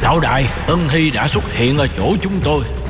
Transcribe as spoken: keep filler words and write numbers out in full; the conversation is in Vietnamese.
Lão đại, Ân Hy đã xuất hiện ở chỗ chúng tôi.